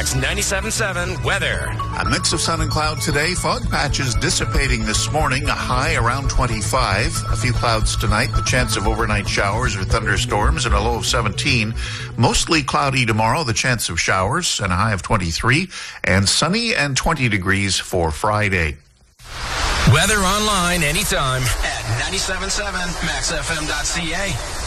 News 97.7 weather. A mix of sun and cloud today. Fog patches dissipating this morning. A high around 25. A few clouds tonight. The chance of overnight showers or thunderstorms and a low of 17. Mostly cloudy tomorrow. The chance of showers and a high of 23. And sunny and 20 degrees for Friday. Weather online anytime at 97.7maxfm.ca.